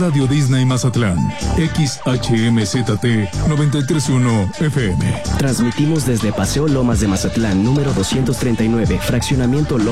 Radio Disney Mazatlán, XHMZT 931 FM. Transmitimos desde Paseo Lomas de Mazatlán, número 239, Fraccionamiento Lomas